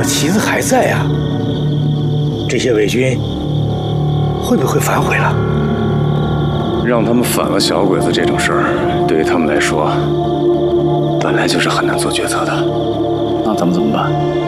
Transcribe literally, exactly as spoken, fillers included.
旗子还在啊，这些伪军会不会反悔了？ 让他们反了小鬼子这种事儿，对于他们来说，本来就是很难做决策的。 那咱们怎么办？